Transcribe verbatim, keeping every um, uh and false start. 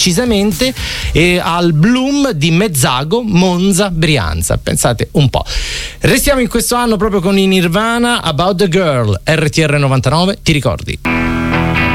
precisamente eh, al Bloom di Mezzago, Monza, Brianza. Pensate un po'. Restiamo in questo anno proprio con i Nirvana, About the Girl. R T R novantanove, ti ricordi?